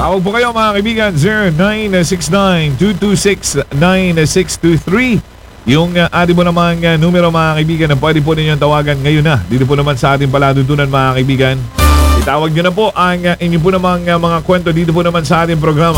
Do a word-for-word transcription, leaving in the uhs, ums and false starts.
Tawag po kayo mga kaibigan, zero nine six nine, two two six, nine six two three. Yung uh, atin po namang uh, numero mga kaibigan na pwede po ninyong tawagan ngayon na. Dito po naman sa ating palatuntunan mga kaibigan. Itawag nyo na po ang uh, inyo po namang uh, mga kwento dito po naman sa ating programa.